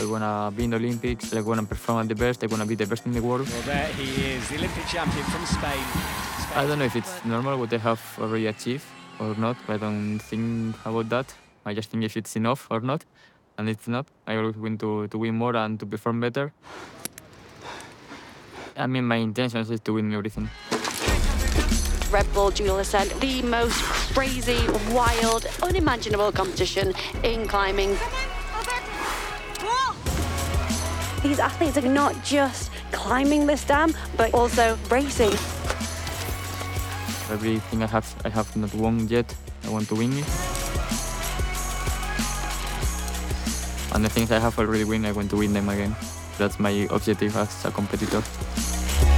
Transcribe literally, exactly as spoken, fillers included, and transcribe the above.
I wanna be in the Olympics, I wanna perform at the best, I wanna be the best in the world. Well, there he is, the Olympic champion from Spain. Spain. I don't know if it's normal what I have already achieved or not. I don't think about that. I just think if it's enough or not, and it's not. I always want to, to win more and to perform better. I mean, my intention is to win everything. Red Bull Dual Ascent, the most crazy, wild, unimaginable competition in climbing. These athletes are not just climbing this dam, but also racing. Everything I have, I have not won yet. I want to win it. And the things I have already won, I want to win them again. That's my objective as a competitor.